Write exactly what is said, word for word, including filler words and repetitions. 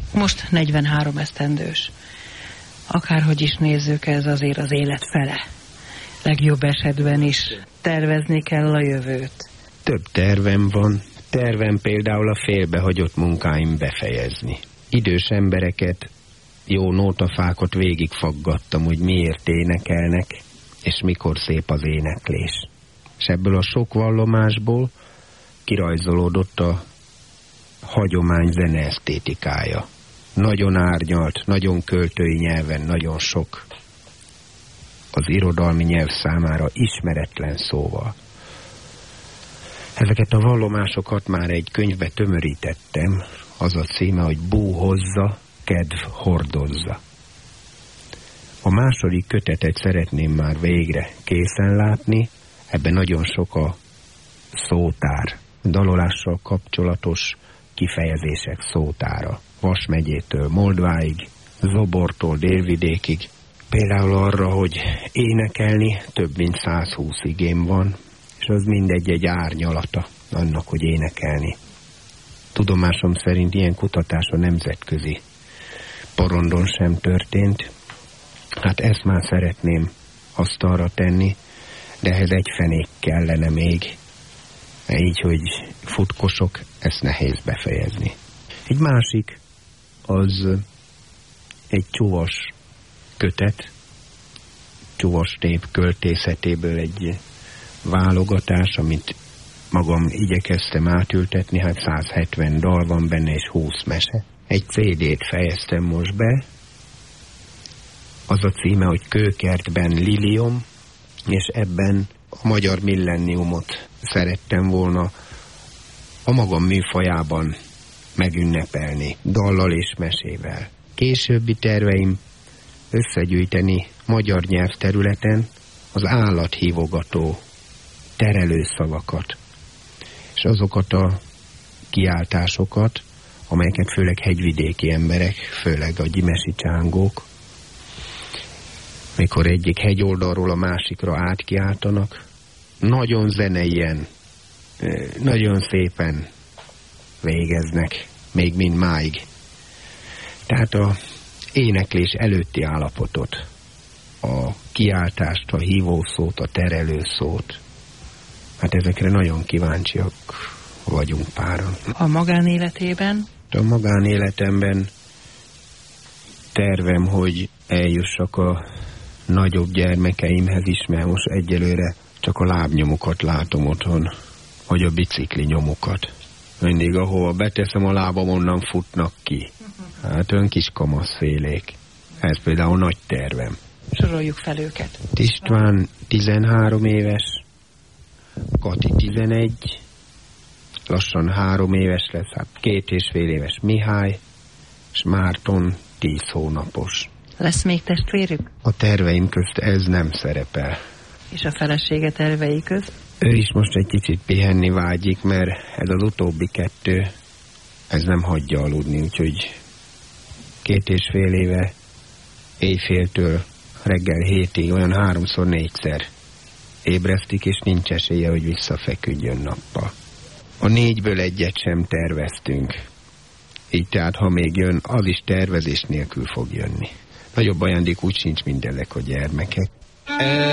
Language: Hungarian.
Most negyvenhárom esztendős. Akárhogy is nézzük, ez azért az élet fele. Legjobb esetben is tervezni kell a jövőt. Több tervem van. Tervem például a félbehagyott munkáim befejezni. Idős embereket, jó nótafákat végigfaggattam, hogy miért énekelnek, és mikor szép az éneklés. És ebből a sok vallomásból kirajzolódott a hagyomány zene esztétikája. Nagyon árnyalt, nagyon költői nyelven, nagyon sok az irodalmi nyelv számára ismeretlen szóval. Ezeket a vallomásokat már egy könyvbe tömörítettem, az a címe, hogy Búhozza, kedv hordozza. A második kötetet szeretném már végre készen látni, ebben nagyon sok a szótár, dalolással kapcsolatos kifejezések szótára. Vas megyétől Moldváig, Zobortól Délvidékig. Például arra, hogy énekelni több mint százhúsz igém van, és az mindegy egy árnyalata annak, hogy énekelni. Tudomásom szerint ilyen kutatás a nemzetközi porondon sem történt. Hát ezt már szeretném asztalra tenni, de ehhez egy fenék kellene még. Így, hogy futkosok, ezt nehéz befejezni. Egy másik, az egy csuvas kötet, csuvas nép költészetéből egy válogatás, amit magam igyekeztem átültetni, hát száz hetven dal van benne és húsz mese. Egy cé dét fejeztem most be, az a címe, hogy Kőkertben Lilium, és ebben a magyar millenniumot szerettem volna a magam műfajában megünnepelni, dallal és mesével. Későbbi terveim összegyűjteni magyar nyelvterületen az állathívogató terelőszavakat, és azokat a kiáltásokat, amelyeket főleg hegyvidéki emberek, főleg a gyimesi csángók, mikor egyik hegyoldalról a másikra átkiáltanak, nagyon zeneien, nagyon szépen végeznek, még mind máig. Tehát a éneklés előtti állapotot, a kiáltást, a hívószót, a terelőszót, hát ezekre nagyon kíváncsiak vagyunk páran. A magánéletében? A magánéletemben tervem, hogy eljussak a nagyobb gyermekeimhez is, mert most egyelőre csak a lábnyomokat látom otthon, vagy a bicikli nyomokat. Mindig, ahova beteszem a lábam, onnan futnak ki. Hát ön kis kamaszfélék. Ez például nagy tervem. Soroljuk fel őket. István tizenhárom éves, Kati tizenegy, lassan három éves lesz, hát két és fél éves Mihály, és Márton tíz hónapos. Lesz még testvérük? A terveim közt ez nem szerepel. És a felesége tervei közt? Ő is most egy kicsit pihenni vágyik, mert ez az utóbbi kettő, ez nem hagyja aludni, úgyhogy két és fél éve éjféltől reggel hétig olyan háromszor, négyszer ébresztik, és nincs esélye, hogy visszafeküdjön nappal. A négyből egyet sem terveztünk. Így tehát, ha még jön, az is tervezés nélkül fog jönni. Nagyobb ajándék úgy sincs mindenek a gyermekek.